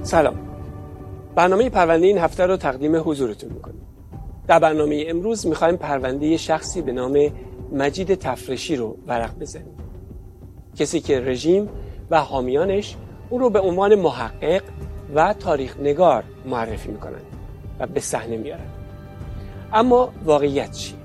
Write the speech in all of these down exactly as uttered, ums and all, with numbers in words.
سلام. برنامه پرونده این هفته رو تقدیم حضورتون میکنیم. در برنامه امروز میخوایم پرونده شخصی به نام مجید تفرشی رو ورق بزنیم. کسی که رژیم و حامیانش او رو به عنوان محقق و تاریخ نگار معرفی میکنن و به صحنه میارن. اما واقعیت چیه؟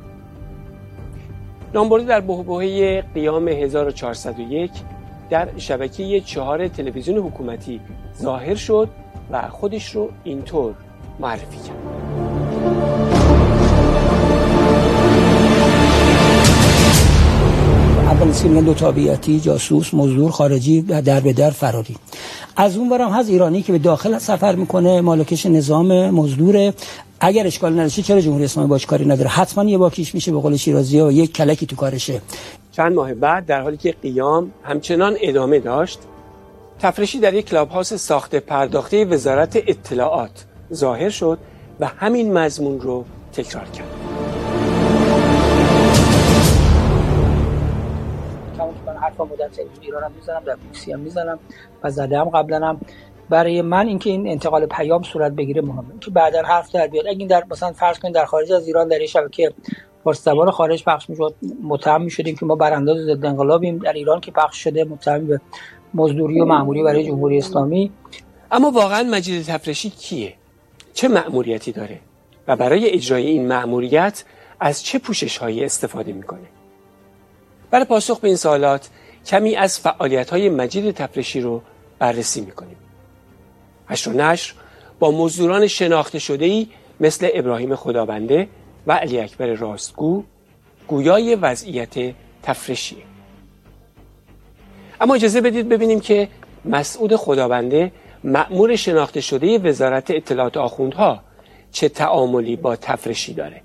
نامبرده در بحبوحه قیام هزار و چهارصد و یک در شبکه چهار تلویزیون حکومتی ظاهر شد و خودش رو اینطور معرفی کرد. اول سیمین دو تابعیتی، جاسوس، مزدور، خارجی و در به در فراری. از اون برم هست ایرانی که به داخل سفر میکنه، مالکش نظام مزدوره. اگر اشکال نداشته چرا جمهوری اسلامی باش کاری نداره؟ حتما یه باکیش میشه، به قول شیرازی‌ها یک کلکی تو کارشه. چند ماه بعد در حالی که قیام همچنان ادامه داشت، تفرشی در یک کلاب هاوس ساخته پرداخته وزارت اطلاعات ظاهر شد و همین مضمون رو تکرار کرد. من حرفا مدت تلویزیون ایران هم میزنم، در بی‌بی‌سی هم میزنم و زدم قبلا هم. برای من اینکه این انتقال پیام صورت بگیره مهمه، که بعدا حرف در بیاد. اگه در مثلا فرض کنید در خارج از ایران در این شبکه فارسی زبان خارج پخش میشد، متهم میشدیم که ما برانداز ضد انقلابیم. در ایران که پخش شده متهم به مزدوری و مأموری برای جمهوری اسلامی. اما واقعا مجید تفرشی کیه؟ چه مأموریتی داره؟ و برای اجرای این مأموریت از چه پوشش‌هایی استفاده میکنه؟ برای پاسخ به این سوالات کمی از فعالیت‌های مجید تفرشی رو بررسی میکنیم. حشر و نشر با مزدوران شناخته شده‌ای مثل ابراهیم خدابنده و علی اکبر راستگو گویای وضعیت تفرشیه. اما اجازه بدید ببینیم که مسعود خدابنده، مأمور شناخته شده وزارت اطلاعات آخوندها، چه تعاملی با تفرشی داره.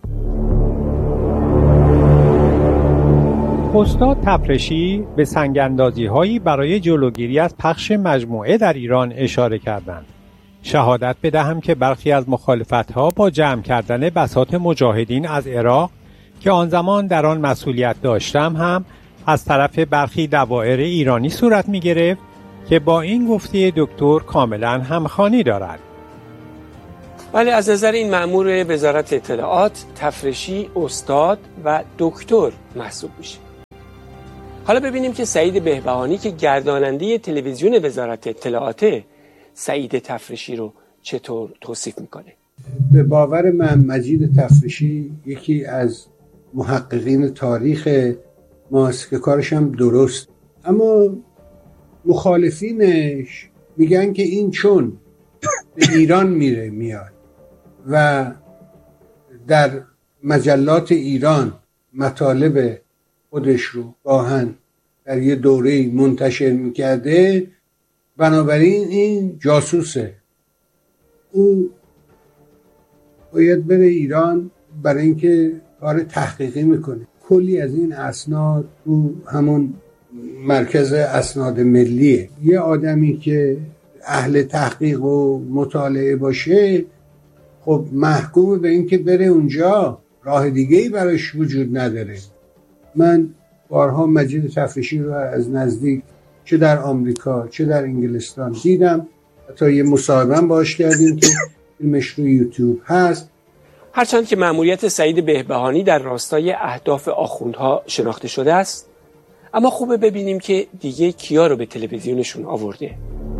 استاد تفرشی به سنگ‌اندازی‌هایی برای جلوگیری از پخش مجموعه در ایران اشاره کردند. شهادت بدهم که برخی از مخالفت‌ها با جمع کردن بساط مجاهدین از عراق که آن زمان در آن مسئولیت داشتم هم از طرف برخی دوائر ایرانی صورت می‌گرفت که با این گفته دکتر کاملا همخوانی دارد. ولی از نظر این مأمور وزارت اطلاعات، تفرشی استاد و دکتر محسوب میشه. حالا ببینیم که سعید بهبهانی که گرداننده تلویزیون وزارت اطلاعاته، سعید تفرشی رو چطور توصیف میکنه؟ به باور من مجید تفرشی یکی از محققین تاریخ ماست که کارش هم درست، اما مخالفینش میگن که این چون به ایران میره میاد و در مجلات ایران مطالب خودش رو گاهن در یه دوره منتشر میکرده، بنابراین این جاسوسه. او باید بره ایران برای اینکه کار تحقیقی میکنه. کلی از این اسناد تو همون مرکز اسناد ملیه. یه آدمی که اهل تحقیق و مطالعه باشه خب محکوم به اینکه بره اونجا، راه دیگه‌ای براش وجود نداره. من بارها مجید تفرشی رو از نزدیک چه در آمریکا چه در انگلستان دیدم، حتی یه مصاحبه هم باهاش کردیم که فیلمش رو یوتیوب هست. هرچند که مأموریت سعید بهبهانی در راستای اهداف آخوندها شناخته شده است، اما خوبه ببینیم که دیگه کیا رو به تلویزیونشون آورده.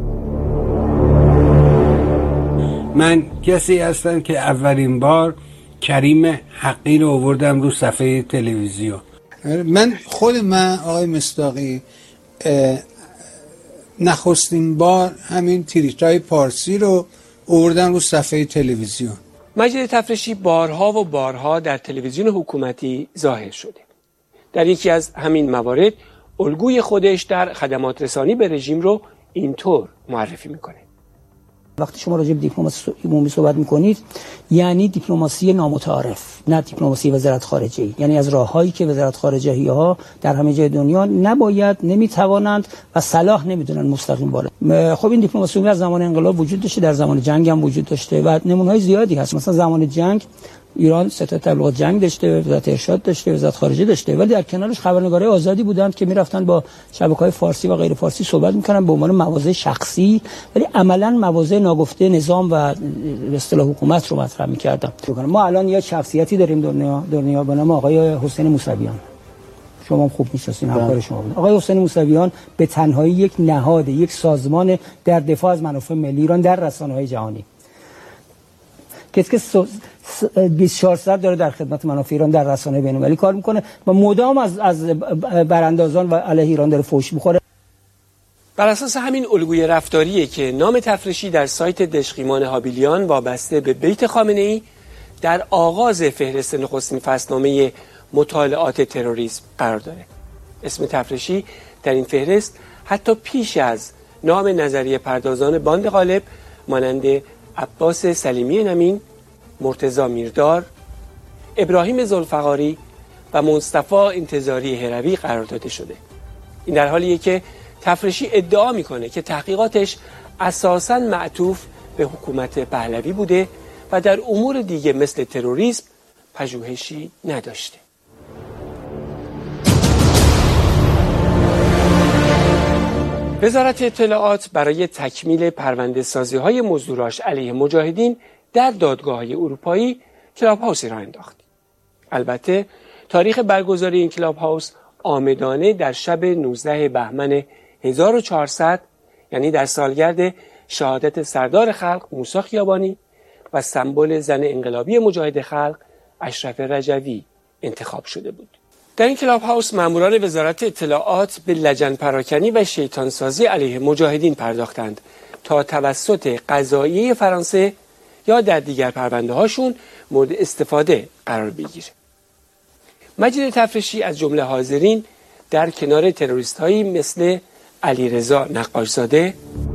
من کسی هستم که اولین بار کریم حقی رو آوردم رو صفحه تلویزیون. من خود من آقای مصداقی نخستین بار همین تریتای پارسی رو آوردم رو صفحه تلویزیون. مجید تفرشی بارها و بارها در تلویزیون حکومتی ظاهر شده. در یکی از همین موارد الگوی خودش در خدمات رسانی به رژیم رو اینطور معرفی میکنه. وقتی شما راجع به دیپلماسی عمومی صحبت میکنید یعنی دیپلماسی نامتعارف، نه دیپلماسی وزارت خارجه، یعنی از راههایی که وزارت خارجه ها در همه جای دنیا نباید، نمیتوانند و صلاح نمیدونن مستقیم وارد. خب این دیپلماسی از زمان انقلاب وجود داشته، در زمان جنگ هم وجود داشته و نمونه‌های زیادی هست. مثلا زمان جنگ ایران ستاد تبلیغات جنگ داشته، وزارت ارشاد داشته، وزارت خارجه داشته، ولی در کنارش خبرنگارای آزادی بودند که میرفتن با شبکه‌های فارسی و غیر فارسی صحبت می‌کردن به عنوان مواضع شخصی، ولی عملاً مواضع ناگفته نظام و به اصطلاح حکومت رو مطرح می‌کردن. ما الان یه شخصیتی داریم دنیا دنیا به نام آقای حسین موسویان. شما خوب می‌شناسین، همکار شما بود. آقای حسین موسویان به تنهایی یک نهاد، یک سازمان در دفاع از منافع ملی ایران در رسانه‌های جهانی کسی که بیست و چهار ساعت داره در خدمت منافع ایران در رسانه بین‌المللی کار میکنه و مدام از از براندازان و علیه ایران داره فحش میخوره. بر اساس همین الگوی رفتاریه که نام تفرشی در سایت دشقیمان هابیلیان وابسته به بیت خامنه‌ای در آغاز فهرست نخستین فصلنامه مطالعات تروریسم قرار داره. اسم تفرشی در این فهرست حتی پیش از نام نظریه پردازان باند غالب مانند عباس سلیمی نمین، مرتضی میردار، ابراهیم ذوالفقاری و مصطفی انتظاری هروی قرار داده شده. این در حالیه که تفرشی ادعا میکنه که تحقیقاتش اساساً معطوف به حکومت پهلوی بوده و در امور دیگه مثل تروریسم پژوهشی نداشته. وزارت اطلاعات برای تکمیل پرونده سازی های مزدوراش علیه مجاهدین در دادگاه‌های اروپایی کلاب هاوسی را انداخت. البته تاریخ برگزاری این کلاب هاوس آمدانه در شب نوزدهم بهمن هزار و چهارصد، یعنی در سالگرد شهادت سردار خلق موسی خیابانی و سمبل زن انقلابی مجاهد خلق اشرف رجوی انتخاب شده بود. در این کلاب هاوس ماموران وزارت اطلاعات به لجن پراکنی و شیطانسازی علیه مجاهدین پرداختند تا توسط قضاییه فرانسه یا در دیگر پرونده هاشون مورد استفاده قرار بگیره. مجید تفرشی از جمله حاضرین در کنار تروریست هایی مثل علیرضا نقاشزاده،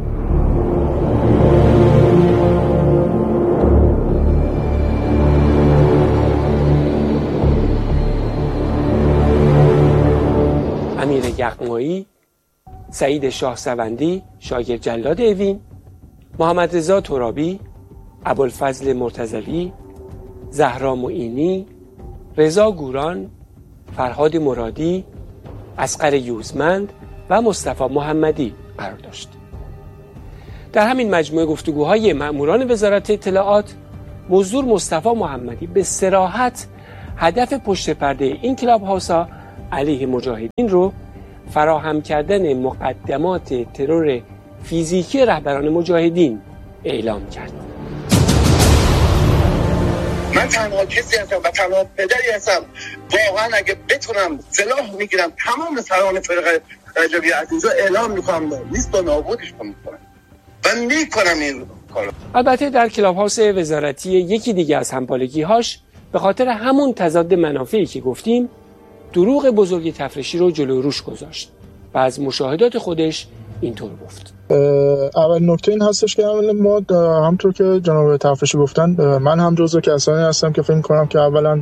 امیر یغمایی، سعید شاه سوندی شاگرد جلاد اوین، محمد رضا ترابی، ابوالفضل مرتضوی، زهرا معینی، رضا گوران، فرهاد مرادی، اصغر یوزمند و مصطفی محمدی قرار داشت. در همین مجموعه گفتگوهای مأموران وزارت اطلاعات، مزدور مصطفی محمدی به صراحت هدف پشت پرده این کلاب هاوسا علیه مجاهدین رو فراهم کردن مقدمات ترور فیزیکی رهبران مجاهدین اعلام کرد. من تنها کسی هستم و تنها پدری هستم واقعا اگه بتونم سلاح میگیرم تمام سران فرقه رجوی عزیزا اعلام میکنم نیست و نابودش میکنم و میکنم این کارو. البته در کلاب هاوس وزارتی یکی دیگه از همپالگی هاش به خاطر همون تضاد منافعی که گفتیم دروغ بزرگ تفرشی رو جلو روش گذاشت و از مشاهدات خودش اینطور گفت. اول نکته این هستش که ما همونطور که جناب تفرشی گفتن من هم جزو کسانی هستم که فکر کنم که اولا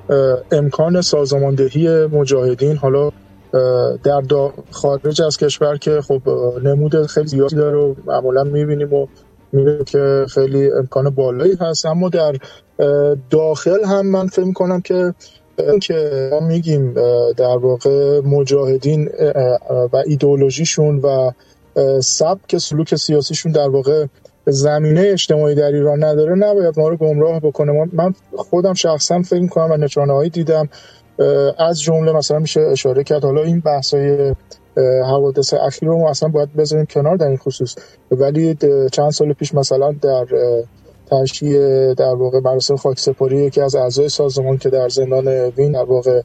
امکان سازماندهی مجاهدین حالا در خارج از کشور که خب نمود خیلی زیادی داره و معمولا میبینیم و میبینیم که خیلی امکان بالایی هست، اما در داخل هم من فکر کنم که که ما میگیم در واقع مجاهدین و ایدئولوژیشون و سبک سلوک سیاسیشون در واقع زمینه اجتماعی در ایران نداره، نباید ما رو گمراه بکنه. من خودم شخصا فکر می‌کنم و نشانه‌هایی دیدم، از جمله مثلا میشه اشاره کرد حالا این بحث‌های حوادث اخیر رو ما اصلا باید بذاریم کنار در این خصوص، ولی چند سال پیش مثلا در تشییع در واقع مراسم خاکسپاری یکی از اعضای سازمان که در زندان وین در واقع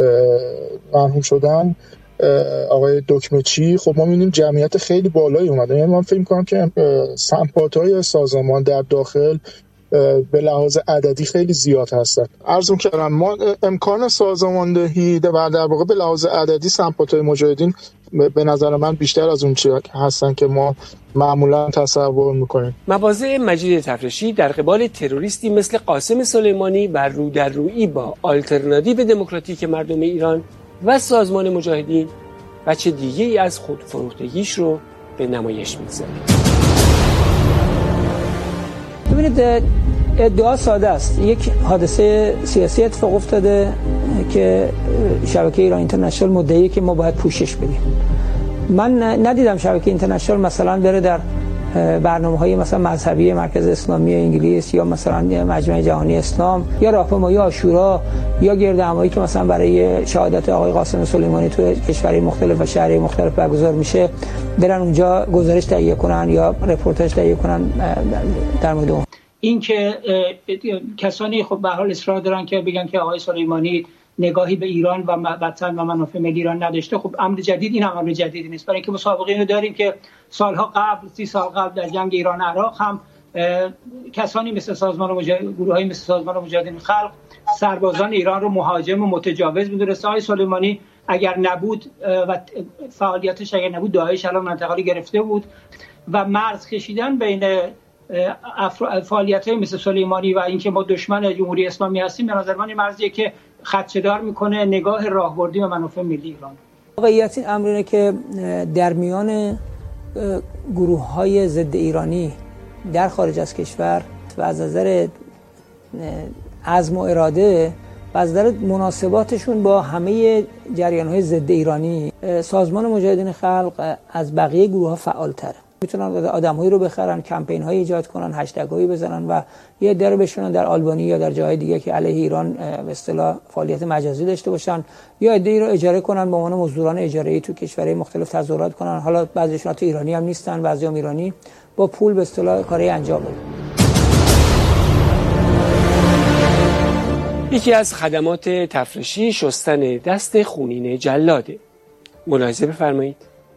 مرحوم شدن، آقای دکمه‌چی، خب ما می‌بینیم جمعیت خیلی بالایی اومده. یعنی من فکر می‌کنم که سمپات‌های سازمان در داخل به لحاظ عددی خیلی زیاد هستن. عرضم کردم ما امکان سازماندهی و در واقع به لحاظ عددی سمپات‌های مجاهدین به نظر من بیشتر از اون چیزی هستن که ما معمولا تصور میکنیم. مواضع مجید تفرشی در قبال تروریستی مثل قاسم سلیمانی و رو در رویی با آلترناتیو دموکراتیک مردم ایران و سازمان مجاهدین بچه دیگه ای از خودفروختگیش رو به نمایش میگذاره. ببینید ادعا ساده است. یک حادثه سیاسی اتفاق افتاده که شبکه ایران اینترنشنال مدعیه که ما باید پوشش بدیم. من ندیدم شبکه اینترنشنال مثلا بره در برنامه‌های مثلا مذهبی مرکز اسلامی انگلیس یا مثلا مجمع جهانی اسلام یا راهپیمایی عاشورا یا گردهمایی که مثلا برای شهادت آقای قاسم سلیمانی تو کشورهای مختلف و شهرهای مختلف برگزار میشه برن اونجا گزارش تهیه کنن یا رپورتاج تهیه کنن در مورد اون. این که کسانی خب به هر حال اصرار دارن که بگن که آقای سلیمانی نگاهی به ایران و وطن و منافع ملی ایران نداشته، خب امر جدید این هم امر جدیدی نیست، برای اینکه مسابقه اینو داریم که سالها قبل سی سال قبل در جنگ ایران عراق هم کسانی مثل سازمان مجاهدین، گروهایی مثل سازمان مجاهدین خلق سربازان ایران رو مهاجم و متجاوز می‌دونست. آقای سلیمانی اگر نبود و فعالیتش اگر نبود داعش الان منطقه رو گرفته بود و مرز کشیدن بین فعالیت‌های مثل سلیمانی و اینکه ما دشمن جمهوری اسلامی هستیم به نظر من این مرزیه که خدشه‌دار میکنه نگاه راهبردی و منافع ملی ایران. واقعیت این امر اینه که در میان گروه‌های ضد ایرانی در خارج از کشور و از نظر عزم و اراده و از نظر مناسباتشون با همه جریان‌های ضد ایرانی سازمان مجاهدین خلق از بقیه گروه‌ها فعال‌تره. میتونن آدم‌هایی رو بخرن، کمپین‌هایی ایجاد کنن، هشتگ‌هایی بزنن و یه عده رو بشونن در آلبانی یا در جاهای دیگه که علیه ایران به اصطلاح فعالیت مجازی داشته باشن، یا عده‌ای رو اجاره کنن به عنوان مزدوران اجاره‌ای تو کشورهای مختلف تظاهرات کنن. حالا بعضیشون تو ایرانی هم نیستن، بعضی‌ها ایرانی، با پول به اصطلاح کاری انجام بدن. یکی از خدمات تفرشی شستن دست خونین جلاده. ملاحظه بفرمایید.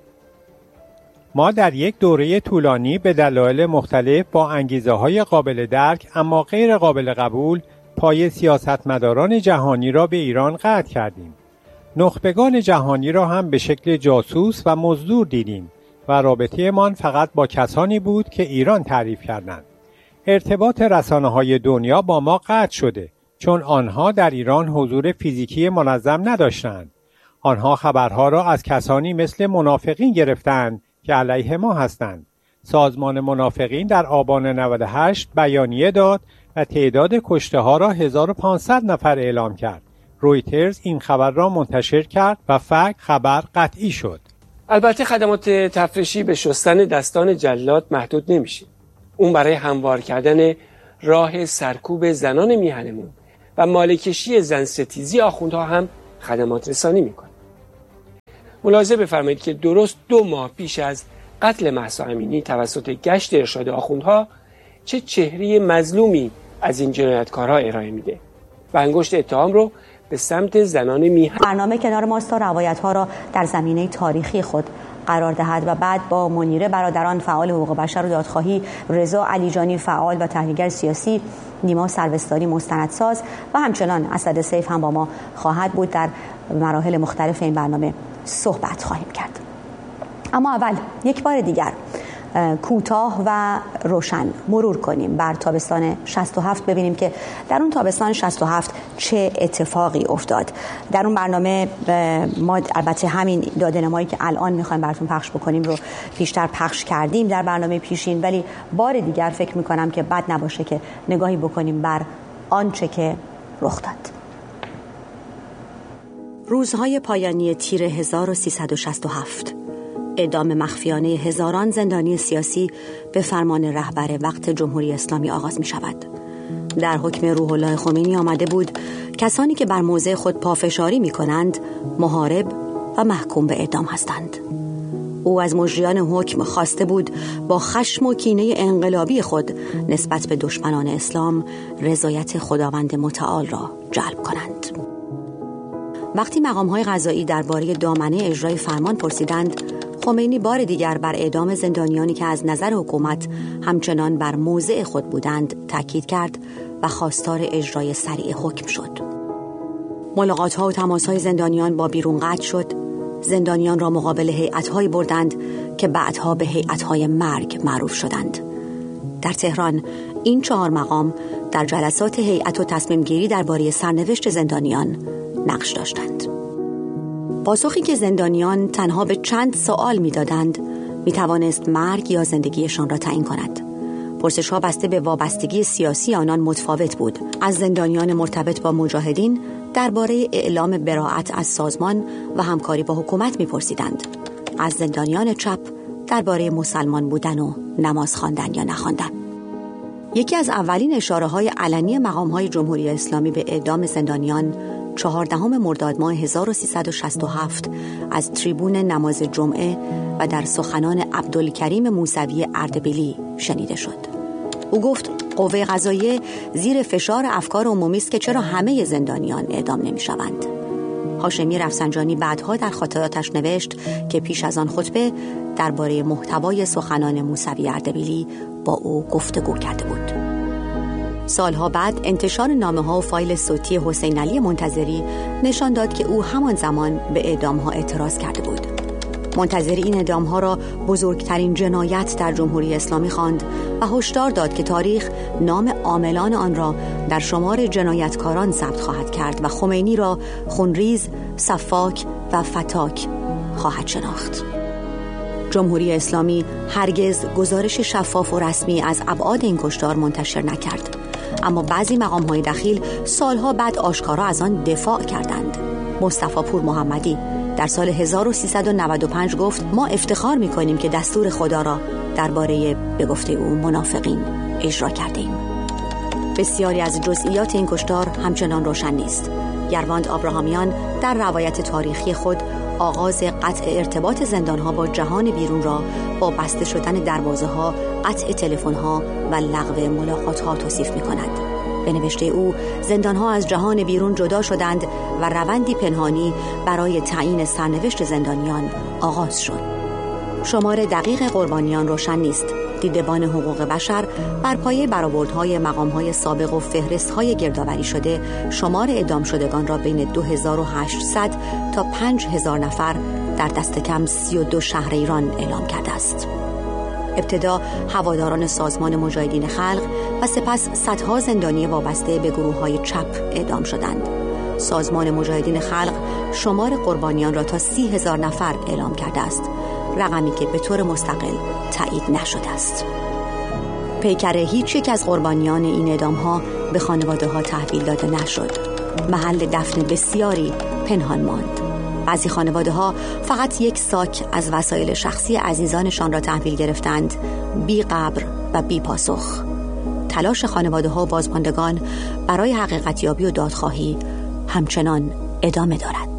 ما در یک دوره طولانی به دلایل مختلف با انگیزه‌های قابل درک اما غیر قابل قبول پای سیاستمداران جهانی را به ایران قطع کردیم. نخبگان جهانی را هم به شکل جاسوس و مزدور دیدیم و رابطه‌مان فقط با کسانی بود که ایران تعریف کردند. ارتباط رسانه‌های دنیا با ما قطع شده چون آنها در ایران حضور فیزیکی منظم نداشتند. آنها خبرها را از کسانی مثل منافقین گرفتند که علیه ما هستند. سازمان منافقین در آبان نود و هشت بیانیه داد و تعداد کشته ها را هزار و پانصد نفر اعلام کرد. رویترز این خبر را منتشر کرد و فقط خبر قطعی شد. البته خدمات تفرشی به شستن دستان جلاد محدود نمیشه. اون برای هموار کردن راه سرکوب زنان میهنمون و مالکشی زن ستیزی آخوندها هم خدمات رسانی میکنه. ملاحظه بفرمایید که درست دو ماه پیش از قتل مهسا امینی توسط گشت ارشاد آخوندها چه چهره مظلومی از این جنایتکارها ارائه میده و انگشت اتهام رو به سمت زنان میهن. برنامه کنار ماست تا روایت‌ها را در زمینه تاریخی خود قرار دهد و بعد با منیره برادران فعال حقوق بشر و دادخواهی، رضا علیجانی فعال و تحلیلگر سیاسی، نیما سروستاری مستندساز و همچنان اسد سیف هم با ما خواهد بود در مراحل مختلف این برنامه صحبت خواهیم کرد. اما اول یک بار دیگر کوتاه و روشن مرور کنیم بر تابستان شصت و هفت، ببینیم که در اون تابستان شصت و هفت چه اتفاقی افتاد. در اون برنامه ما البته همین داده‌نمایی که الان میخوایم براتون پخش بکنیم رو پیشتر پخش کردیم در برنامه پیشین، ولی بار دیگر فکر میکنم که بد نباشه که نگاهی بکنیم بر آنچه که رخ داد. روزهای پایانی تیر هزار و سیصد و شصت و هفت، اعدام مخفیانه هزاران زندانی سیاسی به فرمان رهبر وقت جمهوری اسلامی آغاز می شود. در حکم روح الله خمینی آمده بود کسانی که بر موضع خود پافشاری می کنند محارب و محکوم به اعدام هستند. او از مجریان حکم خواسته بود با خشم و کینه انقلابی خود نسبت به دشمنان اسلام رضایت خداوند متعال را جلب کنند. وقتی مقام‌های قضایی درباره دامنه اجرای فرمان پرسیدند، خمینی بار دیگر بر اعدام زندانیانی که از نظر حکومت همچنان بر موضع خود بودند تاکید کرد و خواستار اجرای سریع حکم شد. ملاقات‌ها و تماس‌های زندانیان با بیرون قطع شد. زندانیان را مقابل هیئت‌هایی بردند که بعدها به هیئت‌های مرگ معروف شدند. در تهران این چهار مقام در جلسات هیئت و تصمیم گیری درباره سرنوشت زندانیان نقش داشتند. پاسخی که زندانیان تنها به چند سوال می‌دادند می‌توانست مرگ یا زندگیشان را تعیین کند. پرسش‌ها بسته به وابستگی سیاسی آنان متفاوت بود. از زندانیان مرتبط با مجاهدین درباره اعلام براءت از سازمان و همکاری با حکومت می‌پرسیدند. از زندانیان چپ درباره مسلمان بودن و نماز خواندن یا نخواندن. یکی از اولین اشاره‌های علنی مقام‌های جمهوری اسلامی به اعدام زندانیان چهاردهم مرداد ماه هزار و سیصد و شصت و هفت از تریبون نماز جمعه و در سخنان عبدالکریم موسوی اردبیلی شنیده شد. او گفت قوه قضاییه زیر فشار افکار عمومی است که چرا همه زندانیان اعدام نمی‌شوند. هاشمی رفسنجانی بعدها در خاطراتش نوشت که پیش از آن خطبه درباره محتوای سخنان موسوی اردبیلی با او گفتگو کرده بود. سالها بعد انتشار نامه‌ها و فایل صوتی حسین علی منتظری نشان داد که او همان زمان به اعدام‌ها اعتراض کرده بود. منتظری این اعدام‌ها را بزرگترین جنایت در جمهوری اسلامی خواند و هشدار داد که تاریخ نام عاملان آن را در شمار جنایتکاران ثبت خواهد کرد و خمینی را خونریز، سفاک و فتاک خواهد شناخت. جمهوری اسلامی هرگز گزارش شفاف و رسمی از ابعاد این کشتار منتشر نکرد، اما بعضی مقام‌های دخیل سالها بعد آشکارا از آن دفاع کردند. مصطفی پور محمدی در سال هزار و سیصد و نود و پنج گفت ما افتخار می‌کنیم که دستور خدا را درباره به گفته او منافقین اجرا کردیم. بسیاری از جزئیات این کشتار همچنان روشن نیست. یرواند آبراهامیان در روایت تاریخی خود آغاز قطع ارتباط زندان‌ها با جهان بیرون را با بسته شدن دروازه‌ها، قطع تلفن‌ها و لغو ملاقات‌ها توصیف می‌کند. به نوشته او زندان‌ها از جهان بیرون جدا شدند و روندی پنهانی برای تعیین سرنوشت زندانیان آغاز شد. شمار دقیق قربانیان روشن نیست. دیدبان حقوق بشر بر پایه برآوردهای مقام‌های سابق و فهرست‌های گردآوری شده شمار اعدام شدگان را بین دو هزار و هشتصد تا پنج هزار نفر در دست کم سی و دو شهر ایران اعلام کرده است. ابتدا هواداران سازمان مجاهدین خلق و سپس صدها زندانی وابسته به گروه‌های چپ اعدام شدند. سازمان مجاهدین خلق شمار قربانیان را تا سی هزار نفر اعلام کرده است، رقمی که به طور مستقل تایید نشده است. پیکر هیچ یک از قربانیان این اعدام‌ها به خانواده‌ها تحویل داده نشد. محل دفن بسیاری پنهان ماند. بعضی خانواده‌ها فقط یک ساک از وسایل شخصی عزیزانشان را تحویل گرفتند، بی قبر و بی پاسخ. تلاش خانواده‌ها و بازماندگان برای حقیقتیابی و دادخواهی همچنان ادامه دارد.